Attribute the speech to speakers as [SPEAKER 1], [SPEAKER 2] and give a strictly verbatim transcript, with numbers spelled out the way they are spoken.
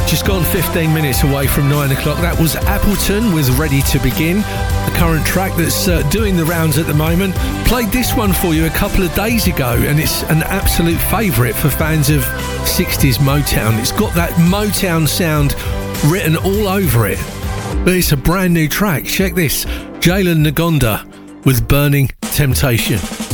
[SPEAKER 1] Just gone fifteen minutes away from nine o'clock. That was Appleton with Ready to Begin, the current track that's uh, doing the rounds at the moment. Played this one for you a couple of days ago, and it's an absolute favourite for fans of sixties Motown. It's got that Motown sound written all over it. But it's a brand new track. Check this. Jalen Ngonda with Burning Temptation.